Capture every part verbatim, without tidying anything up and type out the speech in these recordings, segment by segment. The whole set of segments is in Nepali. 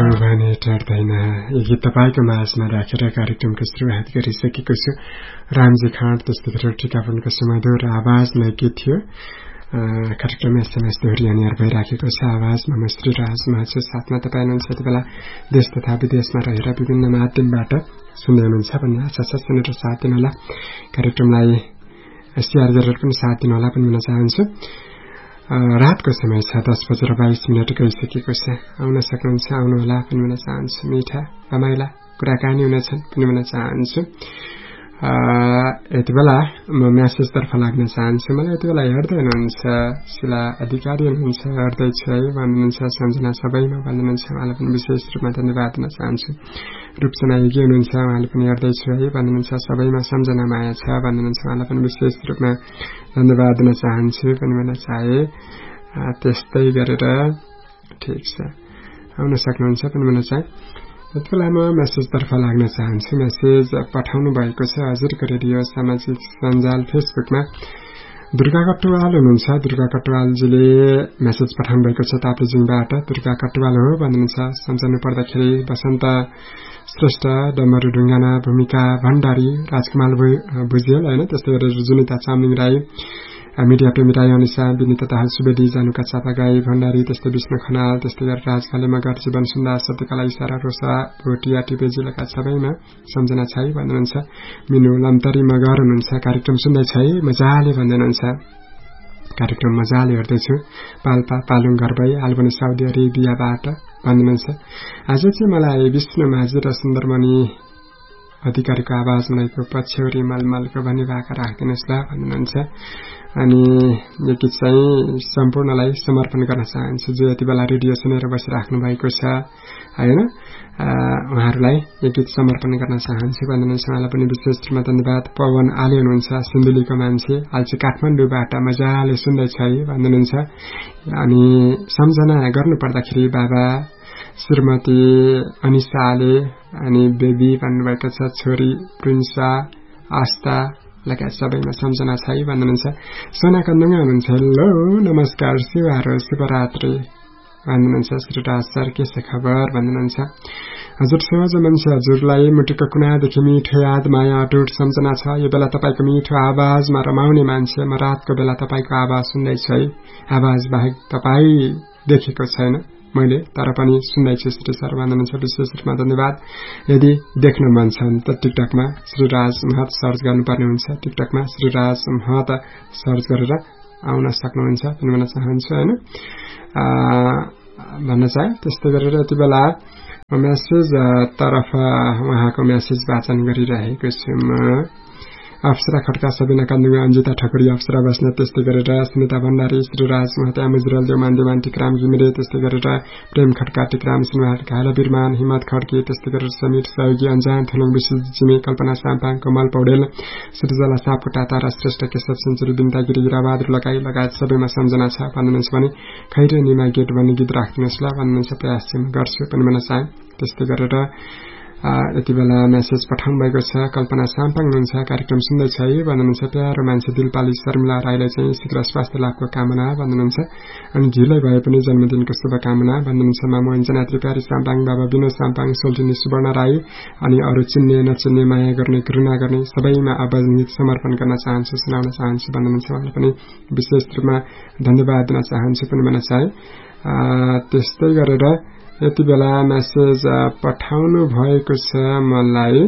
भने टर्दैन यही तपाईको माझमा राखेर कार्यक्रमको सुरुवात गरिसकेको छु। रामजी खाँड त्यस्तै गरेर टिकापुनको सुमधुर आवाजमा गीत थियो। कार्यक्रम एसएमएस दोहोरी अनिवार्य भइराखेको छ। आवाजमा म श्री राजमा छु, साथमा तपाईँ हुनुहुन्छ। यति बेला देश तथा विदेशमा रहेर विभिन्न माध्यमबाट सुन्दै हुनुहुन्छ भन्ने आशा छ। सुनेर साथ दिनुहोला, कार्यक्रमलाई शेयर गरेर पनि साथ दिनुहोला पनि भन्न चाहन्छु। रातको समय छ, दस बजेर बाइस मिनट गइसकेको छ। आउन सक्नुहुन्छ, आउनुहोला पनि भन्न चाहन्छु। मिठा रमाइला कुराकानी हुनेछन् पनि भन्न चाहन्छु। यति बेला म म्यासेजतर्फ लाग्न चाहन्छु। मलाई यति बेला हेर्दै हुनुहुन्छ, शिला अधिकारी हुनुहुन्छ, हेर्दैछु है भन्नुहुन्छ। सम्झना सबैमा भन्नुहुन्छ, उहाँलाई पनि विशेष रूपमा धन्यवाद दिन चाहन्छु। रूपसना योगी हुनुहुन्छ, उहाँले पनि हेर्दैछु है भन्नुहुन्छ। सबैमा सम्झना माया छ भन्नुहुन्छ, उहाँलाई पनि विशेष रूपमा धन्यवाद दिन चाहन्छु पनि भन्न चाहे। त्यस्तै गरेर ठिक छ, आउन सक्नुहुन्छ पनि भन्न चाहे। यति बेला म मेसेजतर्फ लाग्न चाहन्छु। मेसेज पठाउनु भएको छ हजुरको रेडियो सामाजिक सञ्जाल फेसबुकमा। दुर्गा कटुवाल हुनुहुन्छ, दुर्गा कटुवालजीले मेसेज पठाउनु भएको छ ताप्लेजुङबाट। दुर्गा कटुवाल हो भन्नुहुन्छ। सम्झनु पर्दाखेरि वसन्त श्रेष्ठ, डमरू ढुङ्गाना, भूमिका भण्डारी, राजकुमार भुजेल होइन, त्यस्तै गरेर जुनिता चामलिङ राई, मिडिया प्रेमी राई अनिसा, विनिता दाहाल सुवेदी, जानुका चापागाई भण्डारी, त्यस्तै विष्णु खनाल, त्यस्तै गरेर राजकाले मगर, जीवन सुन्दा, सत्यकला इसारा, रोसा भोटिया टिपेजी लगायत सबैमा सम्झना छ है भन्नुहुन्छ। मिनु लम्तरी मगर हुनुहुन्छ, कार्यक्रम सुन्दै छ है मजाले भन्नुहुन्छ। कार्यक्रम मजाले हेर्दैछु। पाल्पा पालुङ घरबाई आलबनी साउदी अरेबियाबाट भन्नुहुन्छ। आज चाहिँ मलाई विष्णु माझी र सुन्दरमणि अधिकारीको आवाज बनाएको पछ्यौरी मलमलको भन्ने भाका राखिदिनुहोस् ल भन्नुहुन्छ। अनि यो गीत चाहिँ सम्पूर्णलाई समर्पण गर्न चाहन्छु जो यति बेला रेडियो सुनेर बसिराख्नु भएको छ होइन, उहाँहरूलाई यो गीत समर्पण गर्न चाहन्छु भन्नुहुन्छ। उहाँलाई पनि विशेष रूपमा धन्यवाद। पवन आले हुनुहुन्छ, सिन्धुलीको मान्छे, अहिले चाहिँ काठमाडौँबाट मजाले सुन्दैछ है भन्नुहुन्छ। अनि सम्झना गर्नु पर्दाखेरि बाबा श्रीमती अनिसा आले अनि बेबी भन्नुभएको छ, छोरी प्रिन्सा, आस्था लगायत सबैमा सम्झना छ है भन्नुहुन्छ। सोना कन्दुङा हुनुहुन्छ, हेलो नमस्कार, शिवहारो शिवरात्रि भन्नुहुन्छ। श्रीराज सर के छ खबर भन्नुहुन्छ। हजुर सहज मान्छे, हजुरलाई मुटुको कुनादेखि मिठो याद माया अटुट सम्झना छ। यो बेला तपाईँको मिठो आवाजमा रमाउने मान्छे म रातको बेला तपाईँको आवाज सुन्दैछु है। आवाज बाहेक तपाईँ देखेको छैन मैले, तर पनि सुन्दैछु श्री सर भन्नुहुन्छ। विशेष रूपमा धन्यवाद। यदि देख्न मन छ भने त टिकटकमा श्रीराज महत सर्च गर्नुपर्ने हुन्छ। टिकटकमा श्रीराज महत सर्च गरेर आउन सक्नुहुन्छ पनि भन्न चाहन्छु होइन, भन्न चाहे। त्यस्तै गरेर यति बेला म मेसेज तर्फ उहाँको मेसेज वाचन गरिरहेको छु। म अप्सरा खड्का, सबिना कन्दुङा, अन्जिता ठकुरी, अप्सरा बस्नेत, त्यस्तै गरेर सुनिता भण्डारी, श्रीराज महता, मुजरल देवमान देवान, टिकराम घिमिरे, त्यस्तै गरेर प्रेम खड्का, टिकराम सिन्हा खड्का, बिरमान, हिम्मत खड्की, त्यस्तै गरेर समीर सहयोगी, अन्जान थुलुङ, विशेष जिमी, कल्पना साम्पाङ, कमल पौडेल, सृजला सापकोटा, तारा श्रेष्ठ, केशव सेन्चुरी, बिन्ता गिरी, गिराबहादुर लगाई लगायत सबैमा सम्झना छ भन्नुहुन्छ भने खैरे निमा गेट भन्ने गीत राखिदिनुहोस् ल भन्नुहुन्छ। प्रयास चाहिँ गर्छु पनि भन्न चाहे। त्यस्तै गरेर यति बेला मेसेज पठाउनु भएको छ। कल्पना साम्पाङ हुनुहुन्छ, कार्यक्रम सुन्दैछ है भन्नुहुन्छ। प्यारो मान्छे दिलपाली शर्मिला राईलाई चाहिँ शीघ्र स्वास्थ्य लाभको कामना भन्नुहुन्छ। अनि ढिलै भए पनि जन्मदिनको शुभकामना भन्नुहुन्छ। मामु अञ्जना त्रिपारी साम्पाङ, बाबा विनोद साम्पाङ, सोल्टिनी सुवर्ण राई अनि अरू चिन्ने नचिन्ने, माया गर्ने घृणा गर्ने सबैमा आवाज गीत समर्पण गर्न चाहन्छु, सुनाउन चाहन्छु भन्नुहुन्छ। उहाँलाई पनि विशेष रूपमा धन्यवाद दिन चाहन्छु पनि भन्न चाहे। त्यस्तै गरेर यति बेला मेसेज पठाउनु भएको छ मलाई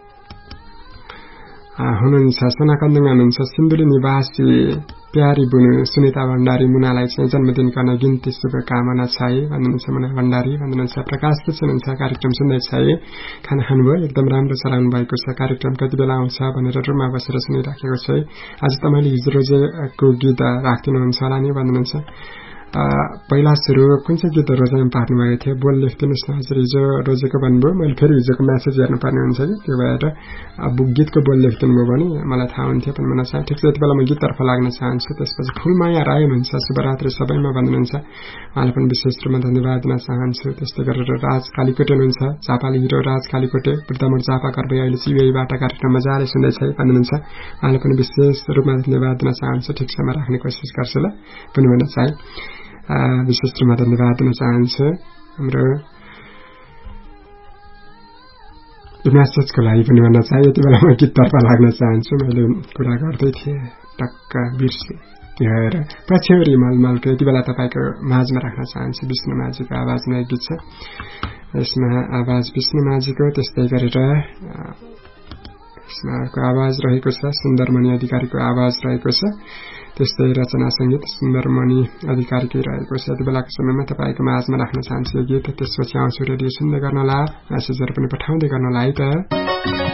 हुनुहुन्छ। सोना कन्दुङा हुनुहुन्छ, सिन्धुली निवासी प्यारी बुनु सुनिता भण्डारी, मुनालाई चाहिँ जन्मदिनको अनगिन्ती शुभकामना छ है भन्नुहुन्छ। मुना भण्डारी भन्नुहुन्छ। प्रकाश हुनुहुन्छ, कार्यक्रम सुन्दैछ है, खाना खानुभयो, एकदम राम्रो चलाउनु भएको छ। कार्यक्रम कति बेला आउँछ भनेर रुममा बसेर सुनिराखेको छु है। आज तपाईँले हिजो रोजेको गीत राखिदिनुहुन्छ होला नि भन्नुहुन्छ। पहिला सुरु कुन चाहिँ गीत रोजाइमा पार्नुभएको थियो, बोल लेखिदिनुहोस् न। हजुर हिजो रोजेको भन्नुभयो, मैले फेरि हिजोको म्यासेज हेर्नुपर्ने हुन्छ कि, त्यो भएर अब गीतको बोल लेखिदिनु भयो भने मलाई थाहा हुन्थ्यो पनि भन्न चाहे। ठिक छ, यति बेला म गीततर्फ लाग्न चाहन्छु। त्यसपछि फुलमाया राई हुनुहुन्छ, शुभरात्रि सबैमा भन्नुहुन्छ। उहाँलाई पनि विशेष रूपमा धन्यवाद दिन चाहन्छु। त्यस्तै गरेर राज कालीकोटे हुनुहुन्छ, चापाली हिरो राज कालीकोटे, वृद्धमोड चापा कर्बे, अहिले सिबिआईबाट कार्यक्रम मजाले सुन्दैछ है भन्नुहुन्छ। उहाँलाई पनि विशेष रूपमा धन्यवाद दिन चाहन्छु। ठिक छ, म राख्ने कोसिस गर्छु ल पनि भन्न चाहे। विशेष रूपमा धन्यवाद दिन चाहन्छु। हाम्रो त्यो म्यासेजको लागि पनि भन्न चाहे यति बेला म गीततर्फ लाग्न चाहन्छु। मैले कुरा गर्दै थिएँ टक्क बिर्सेँ त्यो भएर पछ्यौरी मलमलको यति बेला तपाईँको माझमा राख्न चाहन्छु। विष्णु माझीको आवाजमा एक गीत छ, यसमा आवाज विष्णु माझीको, त्यस्तै गरेर यसमा अर्को आवाज रहेको छ सुन्दरमणि अधिकारीको आवाज रहेको छ, त्यस्तै रचना संगीत सुन्दरमणि अधिकारीकै रहेको छ। यति बेलाको समयमा तपाईँको माझमा राख्न चाहन्छु यो गीत। त्यसपछि आउँछु रेडियो सुन्दै गर्नलाई, मेसेजहरू पनि पठाउँदै गर्नलाई त।